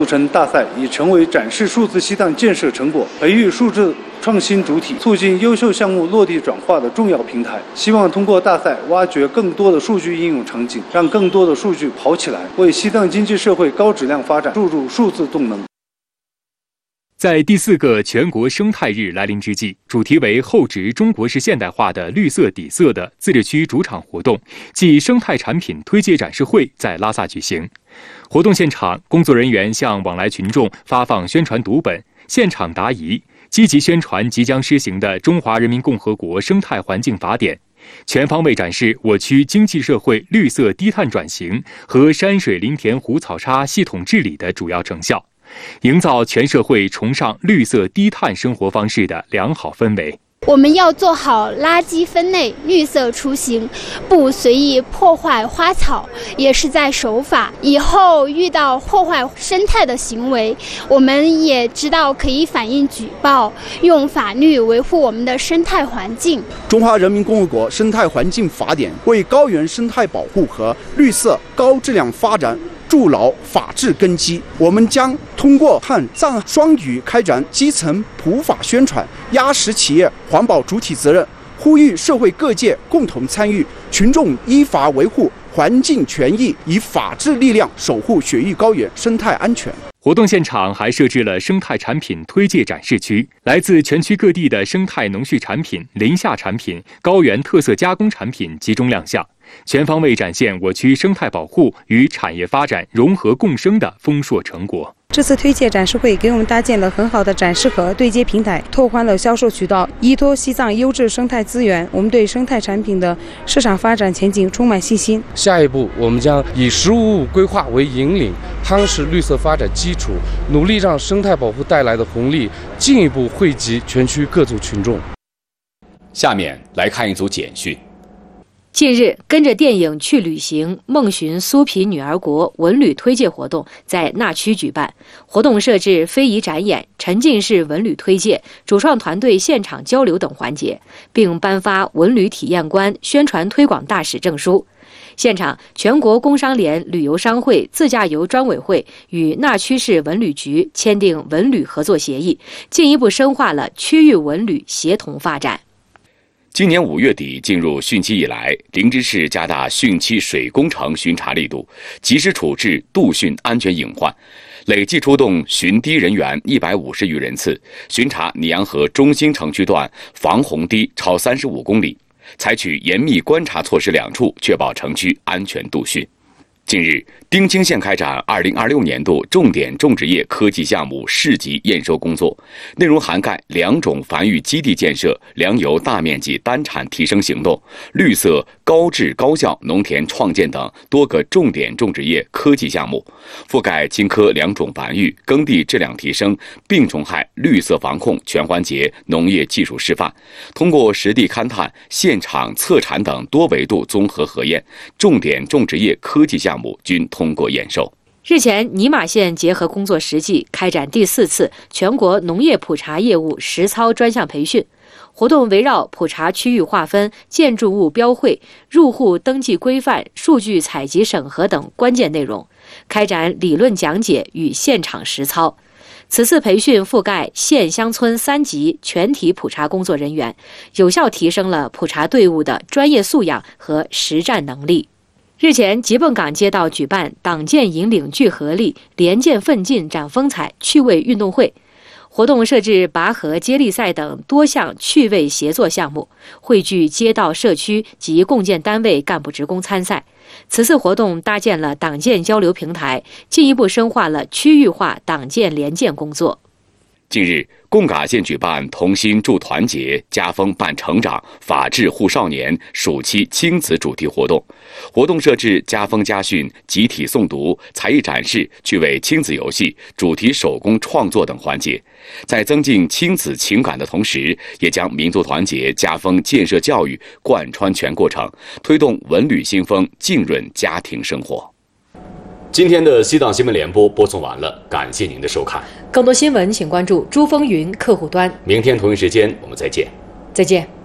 组成大赛已成为展示数字西藏建设成果、培育数字创新主体、促进优秀项目落地转化的重要平台。希望通过大赛挖掘更多的数据应用场景，让更多的数据跑起来，为西藏经济社会高质量发展注入数字动能。 在第4个全国生态日来临之际，主题为厚植中国式现代化的绿色底色的自治区主场活动暨生态产品推介展示会在拉萨举行。活动现场，工作人员向往来群众发放宣传读本，现场答疑，积极宣传即将施行的《中华人民共和国生态环境法典》，全方位展示我区经济社会绿色低碳转型和山水林田湖草沙系统治理的主要成效，营造全社会崇尚绿色低碳生活方式的良好氛围。 我们要做好垃圾分类、绿色出行，不随意破坏花草，也是在守法。以后遇到破坏生态的行为，我们也知道可以反映举报，用法律维护我们的生态环境。 中华人民共和国生态环境法典为高原生态保护和绿色高质量发展筑牢法治根基。我们将通过汉藏双语开展基层普法宣传，压实企业环保主体责任，呼吁社会各界共同参与，群众依法维护环境权益，以法治力量守护雪域高原生态安全。 活动现场还设置了生态产品推介展示区，来自全区各地的生态农畜产品、林下产品、高原特色加工产品集中亮相，全方位展现我区生态保护与产业发展融合共生的丰硕成果。 这次推介展示会给我们搭建了很好的展示和对接平台，拓宽了销售渠道，依托西藏优质生态资源，我们对生态产品的市场发展前景充满信心。 下一步，我们将以15+5规划为引领，夯实绿色发展基础，努力让生态保护带来的红利进一步惠及全区各族群众。 下面来看一组简讯。 近日，跟着电影去旅行，梦寻苏皮女儿国文旅推介活动在纳区举办。活动设置非遗展演、沉浸式文旅推介、主创团队现场交流等环节，并颁发文旅体验官、宣传推广大使证书。现场，全国工商联旅游商会自驾游专委会与纳区市文旅局签订文旅合作协议，进一步深化了区域文旅协同发展。 今年5月底进入汛期以来，林芝市加大汛期水工程巡查力度，及时处置杜汛安全隐患，累计出动巡堤人员150余人次，巡查尼洋河中心城区段防洪堤超35公里，采取严密观察措施2处，确保城区安全杜汛。近日，丁清县开展2026年度重点种植业科技项目市级验收工作，内容涵盖2种繁育基地建设、粮油大面积单产提升行动、绿色高质高效农田创建等多个重点种植业科技项目，覆盖青稞2种繁育、耕地质量提升、病虫害绿色防控全环节农业技术示范，通过实地勘探、现场测产等多维度综合核验，重点种植业科技项目均通过验收。 日前，尼玛县结合工作实际开展第4次全国农业普查业务实操专项培训。活动围绕普查区域划分、建筑物标绘、入户登记规范、数据采集审核等关键内容，开展理论讲解与现场实操。此次培训覆盖县乡村3级全体普查工作人员，有效提升了普查队伍的专业素养和实战能力。日前，吉泵港街道举办党建引领聚合力、联建奋进展风采趣味运动会。活动设置拔河、接力赛等多项趣味协作项目，汇聚街道、社区及共建单位干部职工参赛。此次活动搭建了党建交流平台，进一步深化了区域化党建联建工作。 近日，贡嘎县举办同心助团结、家风伴成长、法治护少年暑期亲子主题活动。活动设置家风家训、集体诵读、才艺展示、趣味亲子游戏、主题手工创作等环节，在增进亲子情感的同时，也将民族团结、家风建设教育贯穿全过程，推动文旅新风浸润家庭生活。今天的西藏新闻联播播送完了，感谢您的收看。 更多新闻请关注珠风云客户端。 明天同一时间我们再见。 再见。